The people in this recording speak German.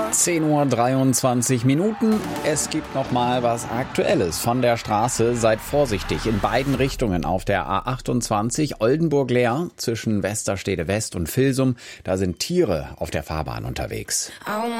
10:23 Uhr. Es gibt noch mal was Aktuelles von der Straße. Seid vorsichtig in beiden Richtungen auf der A28 Oldenburg-Leer zwischen Westerstede West und Vilsum. Da sind Tiere auf der Fahrbahn unterwegs.